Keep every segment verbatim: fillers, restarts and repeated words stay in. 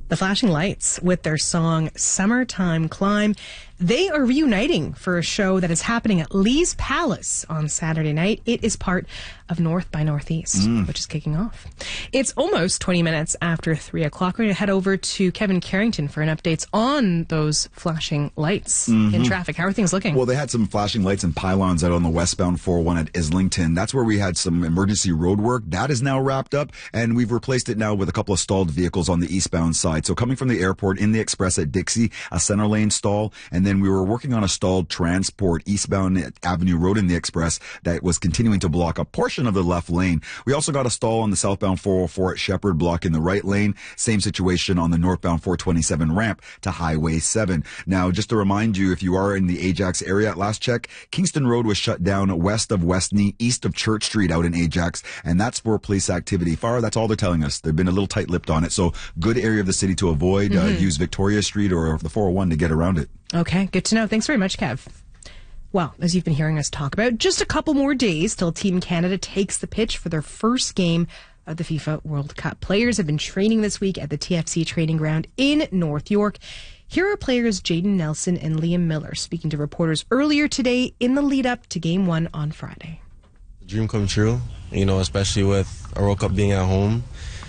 The Flashing Lights with their song Summertime Climb. They are reuniting for a show that is happening at Lee's Palace on Saturday night. It is part of North by Northeast, mm. which is kicking off. It's almost twenty minutes after three o'clock. We're going to head over to Kevin Carrington for an updates on those flashing lights mm-hmm. in traffic. How are things looking? Well, they had some flashing lights and pylons out on the westbound four oh one at Islington. That's where we had some emergency road work. That is now wrapped up, and we've replaced it now with a couple of stalled vehicles on the eastbound side. So coming from the airport in the express at Dixie, a center lane stall, and then we were working on a stalled transport eastbound at Avenue Road in the express that was continuing to block a portion of the left lane. We also got a stall on the southbound four oh four at Shepherd, blocking the right lane. Same situation on the northbound four twenty-seven ramp to Highway seven. Now, just to remind you, if you are in the Ajax area at last check, Kingston Road was shut down west of Westney, east of Church Street out in Ajax, and that's for police activity. Far, that's all they're telling us. They've been a little tight-lipped on it, so good area of the city to avoid. Mm-hmm. Uh, use Victoria Street or the four oh one to get around it. Okay, good to know. Thanks very much, Kev. Well, as you've been hearing us talk about, just a couple more days till Team Canada takes the pitch for their first game of the FIFA World Cup. Players have been training this week at the T F C training ground in North York. Here are players Jaden Nelson and Liam Miller speaking to reporters earlier today in the lead-up to Game one on Friday. Dream come true, you know, especially with a World Cup being at home.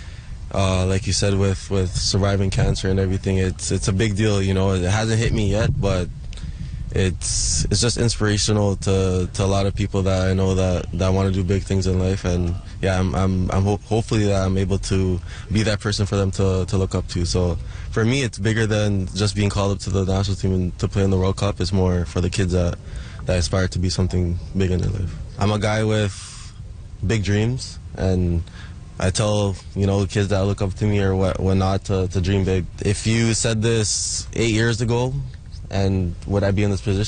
Uh, like you said, with, with surviving cancer and everything, it's it's a big deal. You know, it hasn't hit me yet, but it's it's just inspirational to, to a lot of people that I know that, that want to do big things in life. And yeah, I'm I'm, I'm ho- hopefully that I'm able to be that person for them to to look up to. So for me, it's bigger than just being called up to the national team and to play in the World Cup. It's more for the kids that that aspire to be something big in their life. I'm a guy with big dreams, and I tell, you know, kids that look up to me or what, whatnot to, to dream big. If you said this eight years ago, and would I be in this position?